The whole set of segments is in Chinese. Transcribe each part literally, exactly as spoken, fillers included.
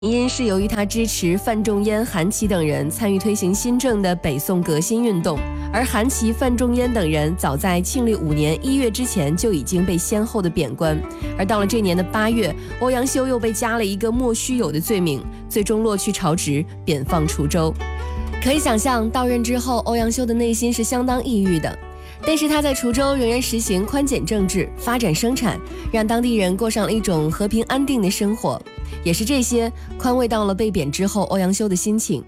因是由于他支持范仲淹、韩琦等人参与推行新政的北宋革新运动，而韩琦、范仲淹等人早在庆历五年一月之前就已经被先后的贬官，而到了这年的八月，欧阳修又被加了一个莫须有的罪名，最终落去朝职，贬放滁州。可以想象，到任之后，欧阳修的内心是相当抑郁的。但是他在滁州仍然实行宽简政治，发展生产，让当地人过上了一种和平安定的生活。也是这些宽慰到了被贬之后欧阳修的心情。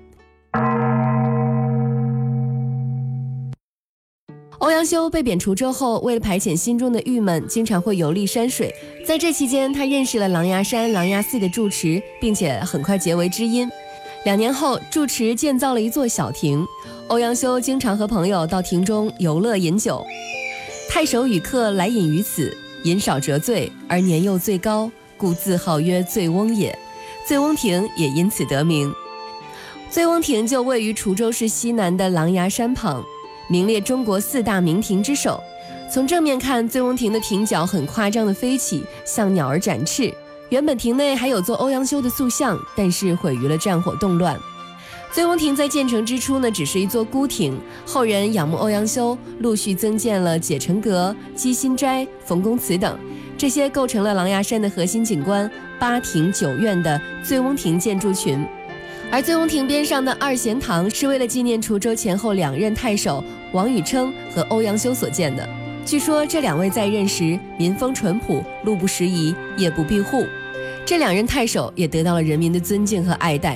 欧阳修被贬滁州后，为了排遣心中的郁闷，经常会游历山水。在这期间，他认识了狼牙山、狼牙寺的住持，并且很快结为知音。两年后，住持建造了一座小亭，欧阳修经常和朋友到亭中游乐饮酒。太守与客来饮于此，饮少辄醉，而年又最高，故自号曰醉翁也。醉翁亭也因此得名。醉翁亭就位于滁州市西南的狼牙山旁，名列中国四大名亭之首。从正面看，醉翁亭的亭角很夸张地飞起，像鸟儿展翅。原本亭内还有座欧阳修的塑像，但是毁于了战火动乱。醉翁亭在建成之初呢，只是一座孤亭，后人仰慕欧阳修，陆续增建了解成阁、鸡心斋、冯公祠等，这些构成了狼牙山的核心景观八亭九院的醉翁亭建筑群。而醉翁亭边上的二贤堂是为了纪念滁州前后两任太守王宇称和欧阳修所建的。据说这两位在任时民风淳朴，路不拾遗，夜不闭户，这两任太守也得到了人民的尊敬和爱戴。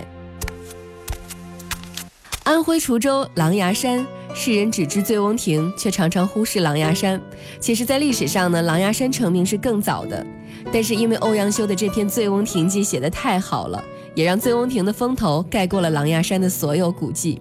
安徽滁州狼牙山，世人只知醉翁亭，却常常忽视狼牙山。其实在历史上呢，狼牙山成名是更早的，但是因为欧阳修的这篇《醉翁亭记》写得太好了，也让醉翁亭的风头盖过了狼牙山的所有古迹。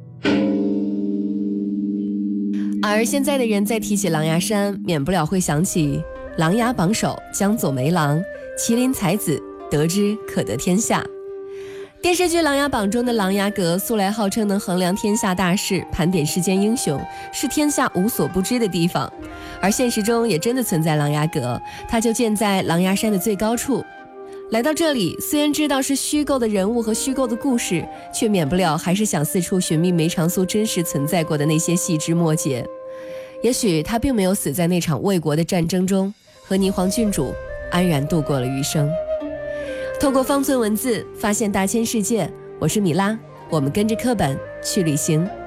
而现在的人在提起狼牙山，免不了会想起琅琊榜首江左梅郎，麒麟才子得之可得天下。电视剧《琅琊榜》中的琅琊阁素来号称能衡量天下大事，盘点世间英雄，是天下无所不知的地方。而现实中也真的存在琅琊阁，它就建在狼牙山的最高处。来到这里，虽然知道是虚构的人物和虚构的故事，却免不了还是想四处寻觅梅长苏真实存在过的那些细枝末节。也许他并没有死在那场魏国的战争中，和霓凰郡主安然度过了余生。透过方寸文字发现大千世界，我是米拉，我们跟着课本去旅行。